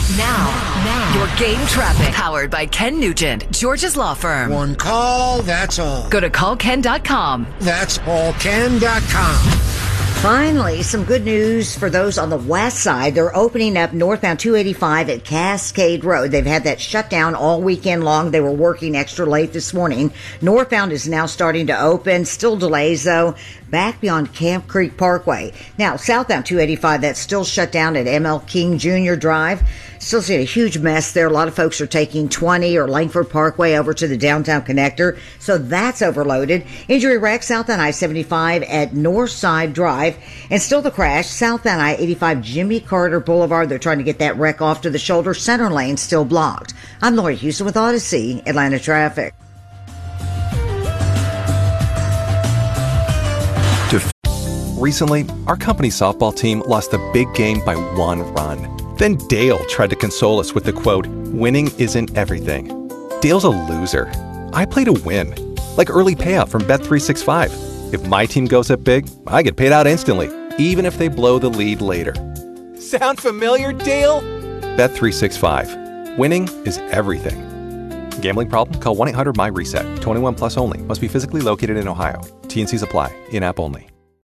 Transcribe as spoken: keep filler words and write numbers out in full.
Now, now, your game traffic powered by Ken Nugent, George's law firm. One call, that's all. Go to call ken dot com. That's all ken dot com. Finally, some good news for those on the west side. They're opening up northbound two eighty-five at Cascade Road. They've had that shut down all weekend long. They were working extra late this morning. Northbound is now starting to open. Still delays, though, back beyond Camp Creek Parkway. Now, southbound two eighty-five, that's still shut down at M L King Junior Drive. Still see a huge mess there. A lot of folks are taking twenty or Langford Parkway over to the downtown connector, so that's overloaded. Injury wreck southbound I seventy-five at Northside Drive. And still the crash, southbound I eighty-five Jimmy Carter Boulevard. They're trying to get that wreck off to the shoulder. Center lane still blocked. I'm Lori Houston with Odyssey, Atlanta Traffic. Recently, our company softball team lost the big game by one run. Then Dale tried to console us with the quote, "Winning isn't everything." Dale's a loser. I play to win. Like early payout from Bet three sixty-five. If my team goes up big, I get paid out instantly, even if they blow the lead later. Sound familiar, Dale? Bet three sixty-five. Winning is everything. Gambling problem? Call one eight hundred M Y RESET. twenty-one plus only. Must be physically located in Ohio. T N Cs apply. In-app only.